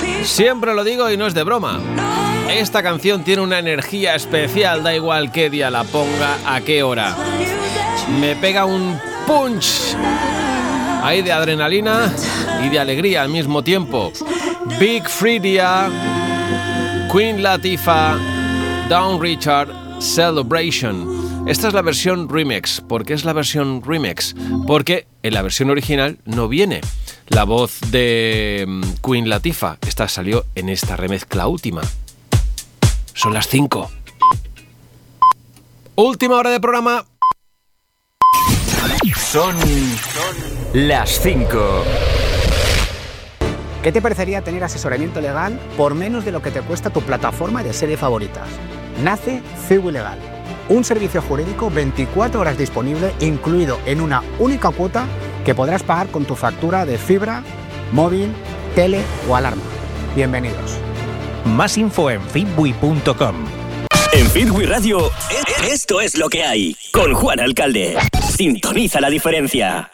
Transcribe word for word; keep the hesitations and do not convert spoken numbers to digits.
Siempre lo digo y no es de broma. Esta canción tiene una energía especial, da igual qué día la ponga, a qué hora. Me pega un punch ahí de adrenalina y de alegría al mismo tiempo. Big Freedia, Queen Latifah, Dawn Richard, Celebration. Esta es la versión remix. ¿Por qué es la versión remix? Porque en la versión original no viene la voz de Queen Latifah. Esta salió en esta remezcla última. Son las cinco. Última hora de programa. Son las cinco. ¿Qué te parecería tener asesoramiento legal por menos de lo que te cuesta tu plataforma de serie favoritas? Nace Cibu Legal, un servicio jurídico veinticuatro horas disponible, incluido en una única cuota que podrás pagar con tu factura de fibra, móvil, tele o alarma. Bienvenidos. Más info en fitbui punto com. En Fitbui Radio, esto es lo que hay. Con Juan Alcalde. Sintoniza la diferencia.